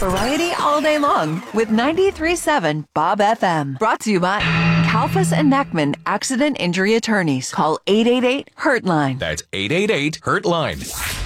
Variety all day long with 93.7 Bob FM. Brought to you by Kalfas and Neckman Accident Injury Attorneys. Call 888-HURT-LINE. That's 888-HURT-LINE.